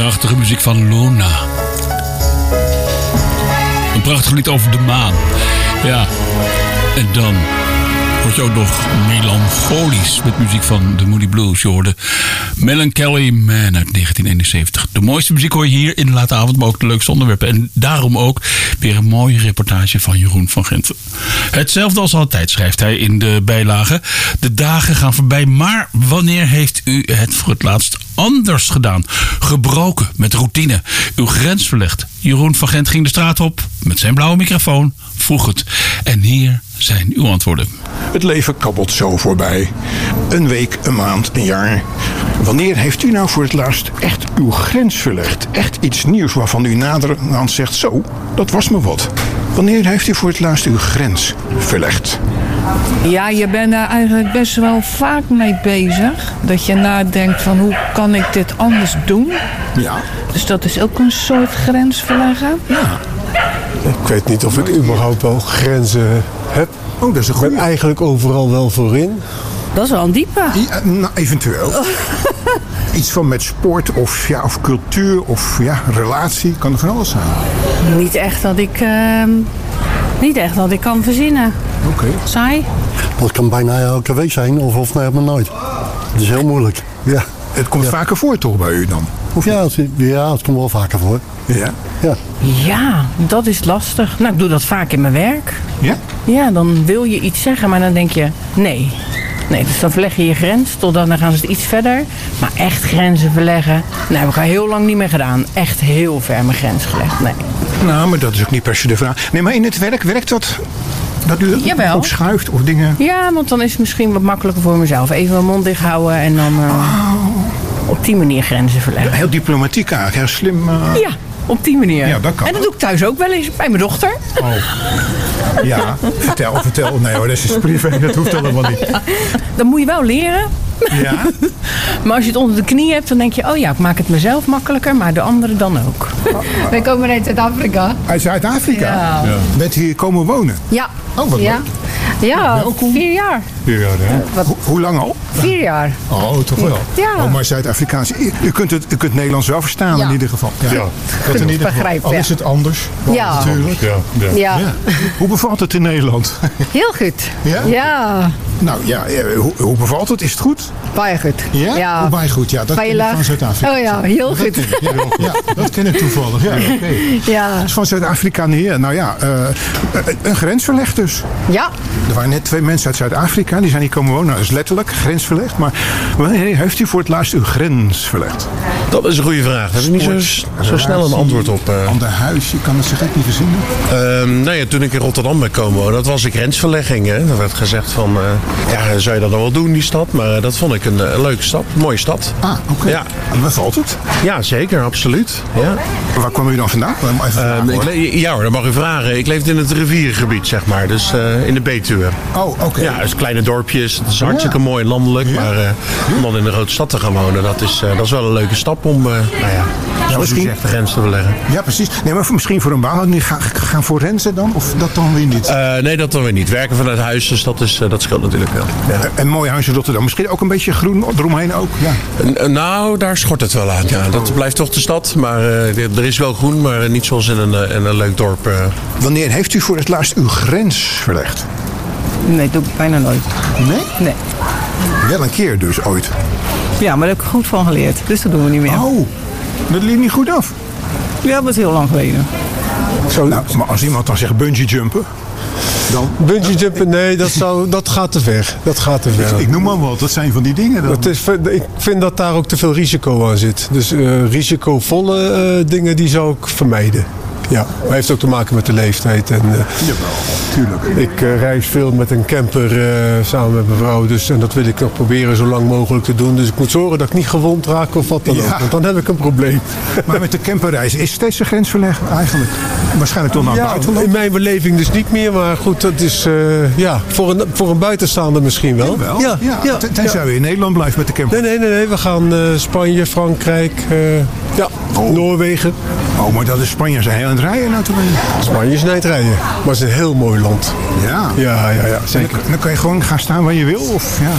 Prachtige muziek van Luna. Een prachtig lied over de maan. Ja, en dan word je ook nog melancholisch met muziek van de Moody Blues. Je hoorde Melancholy Man uit 1971. De mooiste muziek hoor je hier in de late avond, maar ook de leukste onderwerpen. En daarom ook weer een mooie reportage van Jeroen van Genten. Hetzelfde als altijd, schrijft hij in de bijlage. De dagen gaan voorbij, maar wanneer heeft u het voor het laatst anders gedaan? Gebroken met routine, uw grens verlegd. Jeroen van Gent ging de straat op met zijn blauwe microfoon, vroeg het. En hier zijn uw antwoorden. Het leven kabbelt zo voorbij. Een week, een maand, een jaar. Wanneer heeft u nou voor het laatst echt uw grens verlegd? Echt iets nieuws waarvan u naderhand zegt, zo, dat was me wat. Wanneer heeft u voor het laatst uw grens verlegd? Ja, je bent daar eigenlijk best wel vaak mee bezig. Dat je nadenkt van hoe kan ik dit anders doen? Ja. Dus dat is ook een soort grens verleggen. Ja. Ik weet niet of ik überhaupt wel grenzen heb. Oh, dat is een goede. Ik ben eigenlijk overal wel voor in. Dat is wel een diepe. Ja, nou, eventueel. Iets van met sport of cultuur of relatie. Kan er van alles zijn. Niet echt dat ik kan verzinnen. Oké. Saai? Dat kan bijna elke week zijn of helemaal nooit. Dat is heel moeilijk. Ja. Het komt vaker voor toch bij u dan? Of het komt wel vaker voor. Ja. Ja, dat is lastig. Nou, ik doe dat vaak in mijn werk. Ja? Ja, dan wil je iets zeggen, maar dan denk je nee. Nee, dus dan verleg je je grens, totdat dan gaan ze het iets verder. Maar echt grenzen verleggen, nou, heb ik al heel lang niet meer gedaan. Echt heel ver mijn grens gelegd, nee. Nou, maar dat is ook niet per se de vraag. Nee, maar in het werk werkt dat? Dat u Jawel. opschuift of dingen? Ja, want dan is het misschien wat makkelijker voor mezelf. Even mijn mond dicht houden en dan op die manier grenzen verleggen. Heel diplomatiek eigenlijk, heel slim. Ja, op die manier. Ja, dat kan. En dat doe ik thuis ook wel eens bij mijn dochter. Oh. Ja, vertel. Nee hoor, dat is privé, dat hoeft allemaal niet. Dat moet je wel leren. Ja? Maar als je het onder de knie hebt, dan denk je, oh ja, ik maak het mezelf makkelijker, maar de anderen dan ook. Wij komen uit Zuid-Afrika. Uit Zuid-Afrika? Ja. Bent hier komen wonen? Ja. Oh, wat ja. leuk. Ja, 4 jaar. Ja, hoe lang al? 4 jaar. Oh, toch wel. Ja. Oh, maar Zuid-Afrikaans. U kunt Nederlands wel verstaan Ja. in ieder geval. Ja. Dat in ieder geval. Al is het anders. Ja. Natuurlijk. Ja. Hoe bevalt het in Nederland? Heel goed. Ja? Ja. Nou ja, hoe bevalt het? Is het goed? Baie goed. Ja? Hoe baie goed? Ja, dat ken ik Veilig. van Zuid-Afrika. Oh ja, heel goed. Ja, dat ken ik toevallig. Ja, oké. Ja. Dat is van Zuid-Afrika neer. Nou ja, een grens verlegd dus. Ja. Er waren net 2 mensen uit Zuid-Afrika. Die zijn hier komen wonen. Nou, dat is letterlijk grens verlegd. Maar wanneer heeft u voor het laatst uw grens verlegd? Dat is een goede vraag. Daar heb ik niet zo snel een antwoord op. Ander huis, je kan het zich echt niet verzinnen. Nou ja, toen ik in Rotterdam ben komen wonen, dat was een grensverlegging. Hè. Er werd gezegd van, zou je dat dan wel doen, die stad? Maar dat vond ik een leuke stad, een mooie stad. Ah, oké. Ja. En bevalt het? Ja, zeker, absoluut. Ja. Waar kwam u dan vandaan? Ja hoor, dat mag u vragen. Ik leefde in het rivierengebied, zeg maar. Dus in de Betuwe. Oh, oké. Ja, dus kleine dorpjes. Het is hartstikke mooi en landelijk. Ja. Maar om dan in een grote stad te gaan wonen, dat is wel een leuke stap om, zoals u zegt, de grens te verleggen. Ja, precies. Nee, maar misschien voor een baan. Gaan forensen dan? Of dat dan weer niet? Nee, dat dan weer niet. Werken vanuit huis, dus dat scheelt natuurlijk wel. Ja. Een mooi huis in Rotterdam. Misschien ook een beetje groen eromheen ook? Ja. Nou, daar schort het wel aan. Ja, dat blijft toch de stad. Maar er is wel groen, maar niet zoals in een leuk dorp. Wanneer heeft u voor het laatst uw grens verlegd? Nee, dat doe ik bijna nooit. Nee? Nee. Wel een keer dus, ooit. Ja, maar daar heb ik goed van geleerd. Dus dat doen we niet meer. Oh, dat liep niet goed af. Ja, dat is heel lang geleden. Zo, nou, maar als iemand dan zegt bungee jumpen, dan... Bungee jumpen, nee, dat gaat te ver. Dat gaat te ver. Ik noem maar wat, dat zijn van die dingen dan. Ik vind dat daar ook te veel risico aan zit. Dus risicovolle dingen, die zou ik vermijden. Ja, maar heeft ook te maken met de leeftijd. En, Jawel, tuurlijk. Ik reis veel met een camper samen met mijn vrouw. En dat wil ik nog proberen zo lang mogelijk te doen. Dus ik moet zorgen dat ik niet gewond raak of wat dan ook. Want dan heb ik een probleem. Maar met de camperreis is steeds een grens verlegd eigenlijk? Waarschijnlijk toch naar het buitenland? In mijn beleving dus niet meer. Maar goed, dat is voor een buitenstaander misschien wel. Ja. Tenzij we in Nederland blijven met de camper. Nee. We gaan Spanje, Frankrijk, Noorwegen. Oh, maar dat is Spanje. Zijn heel rijden nou toen? Spanje is niet rijden. Maar het is een heel mooi land. Ja. Ja, zeker. Dan kan je gewoon gaan staan waar je wil? Of, ja.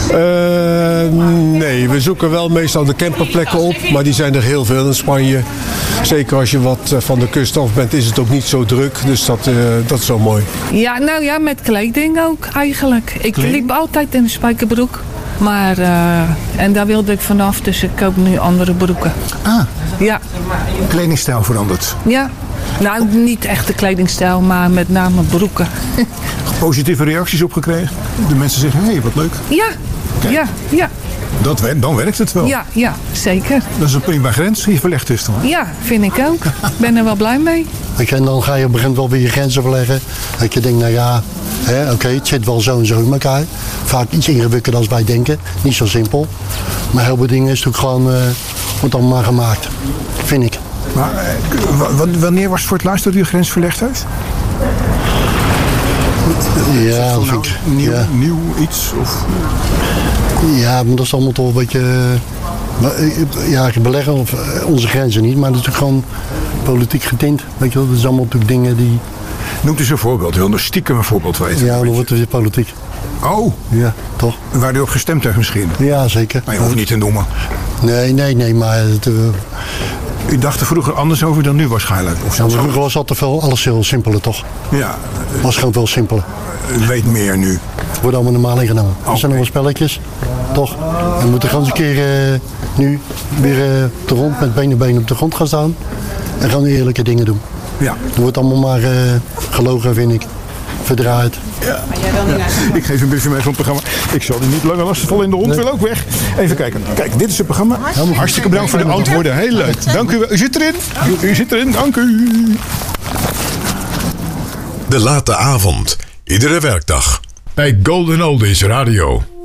Nee, we zoeken wel meestal de camperplekken op. Maar die zijn er heel veel in Spanje. Zeker als je wat van de kust af bent, is het ook niet zo druk. Dus dat is wel mooi. Ja, nou ja, met kleding ook eigenlijk. Ik liep altijd in een spijkerbroek. Maar, en daar wilde ik vanaf, dus ik koop nu andere broeken. Ah, ja. Kledingstijl veranderd. Ja, nou niet echt de kledingstijl, maar met name broeken. Positieve reacties op gekregen? De mensen zeggen, hé, wat leuk. Ja, ja. Dan werkt het wel. Ja, zeker. Dat is een prima grens die je verlegd is dan. Ja, vind ik ook. Ik ben er wel blij mee. En dan ga je op een gegeven moment wel weer je grenzen verleggen. Dat je denkt, nou ja, oké, het zit wel zo en zo in elkaar. Vaak iets ingewikkelder dan wij denken. Niet zo simpel. Maar heel veel dingen is natuurlijk gewoon, wordt allemaal maar gemaakt. Vind ik. Maar wanneer was het voor het laatst dat u de grens verlegd heeft? Ja, dat vind ik. Nieuw iets? Of? Ja, maar dat is allemaal toch een beetje... Ja, beleggen op onze grenzen niet, maar dat is natuurlijk gewoon politiek getint. Weet je wel, dat is allemaal natuurlijk dingen die... Noemt u eens een voorbeeld, u wil nog stiekem een voorbeeld weten. Ja, dan wordt het weer politiek. Oh. Ja, toch? Waar u op gestemd heeft misschien? Ja, zeker. Maar je hoeft niet te noemen. Nee, maar... U dacht er vroeger anders over dan nu waarschijnlijk? Of ja, vroeger was altijd alles heel simpeler, toch? Ja. Was gewoon veel simpeler. U weet meer nu? Het wordt allemaal normaal ingenomen. Er zijn nog wel spelletjes, toch? En we moeten gewoon eens een keer nu weer op de grond, met been op de grond gaan staan. En gewoon eerlijke dingen doen. Ja. Het wordt allemaal maar gelogen, vind ik. Verdraaid. Ja. Ik geef een briefje mee van het programma. Ik zal u niet langer lastigvallen in de hond, wil ook weg. Even kijken. Kijk, dit is het programma. Hartstikke bedankt voor de antwoorden. Heel leuk. Dank u wel. U zit erin. U zit erin. Dank u. De late avond. Iedere werkdag. Bij Golden Oldies Radio.